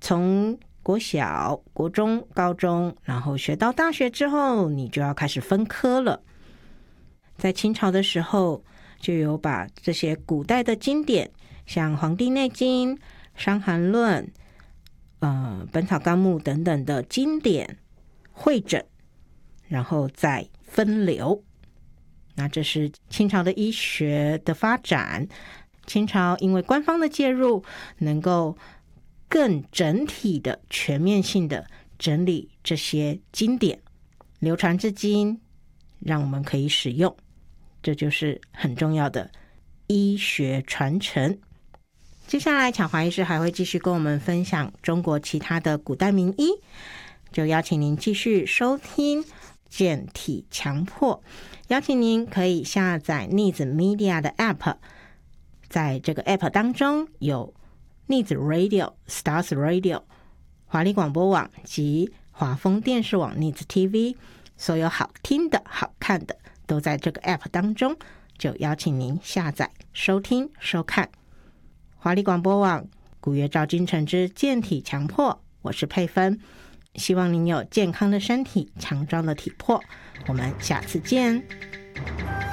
从国小、国中、高中，然后学到大学之后，你就要开始分科了。在清朝的时候，就有把这些古代的经典，像《黄帝内经》、《伤寒论》、本草纲目等等的经典汇整，然后再分流。那这是清朝的医学的发展。清朝因为官方的介入，能够更整体的、全面性的整理这些经典，流传至今，让我们可以使用。这就是很重要的医学传承。接下来巧华医师还会继续跟我们分享中国其他的古代名医，就邀请您继续收听健体强迫。邀请您可以下载 Needs Media 的 App， 在这个 App 当中有 Needs Radio、Stars Radio、华丽广播网及华丰电视网 Needs TV， 所有好听的好看的都在这个 App 当中，就邀请您下载收听收看。华丽广播网古月照今晨之健体强迫，我是佩芬，希望您有健康的身体，强壮的体魄，我们下次见。